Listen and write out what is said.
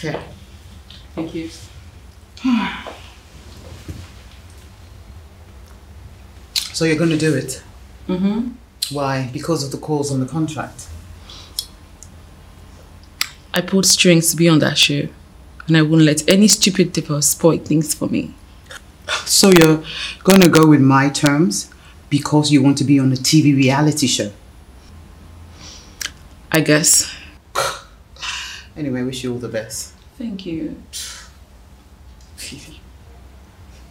Here. Thank you. So you're going to do it? Mm-hmm. Why? Because of the calls on the contract? I pulled strings to be on that show, and I won't let any stupid devil spoil things for me. So you're going to go with my terms because you want to be on a TV reality show? I guess. Anyway, wish you all the best. Thank you. Fifi.